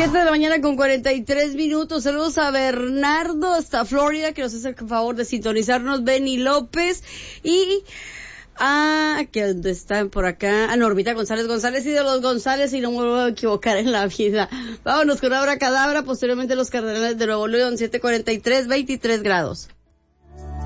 7 de la mañana con 43 minutos. Saludos a Bernardo hasta Florida, que nos hace el favor de sintonizarnos. Benny López y que donde están por acá, Normita González y de los González, y no me vuelvo a equivocar en la vida. Vámonos con Abracadabra, posteriormente los Cardenales de Nuevo León, 7:43, 23 grados.